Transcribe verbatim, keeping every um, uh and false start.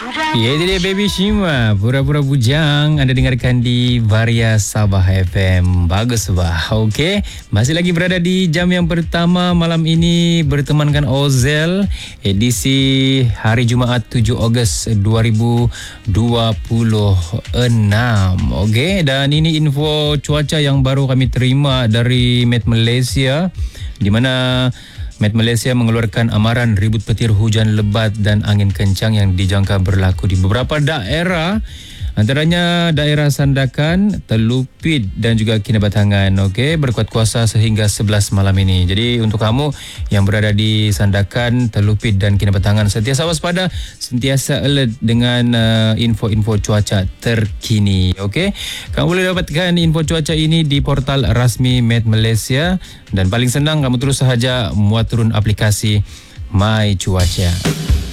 Ya, itu dia Baby Shima, Pura-Pura Bujang. Anda dengarkan di Varia Sabah F M. Bagus bah. Okey, masih lagi berada di jam yang pertama malam ini bertemankan Ozel, edisi hari Jumaat tujuh Ogos dua ribu dua puluh enam. Okey, dan ini info cuaca yang baru kami terima dari Met Malaysia, di mana Met Malaysia mengeluarkan amaran ribut petir hujan lebat dan angin kencang yang dijangka berlaku di beberapa daerah, antaranya daerah Sandakan, Telupit dan juga Kinabatangan. Okey, berkuat kuasa sehingga sebelas malam ini. Jadi untuk kamu yang berada di Sandakan, Telupit dan Kinabatangan, sentiasa waspada, sentiasa alert dengan uh, info-info cuaca terkini. Okey, kamu boleh dapatkan info cuaca ini di portal rasmi Met Malaysia, dan paling senang kamu terus sahaja muat turun aplikasi My Cuaca.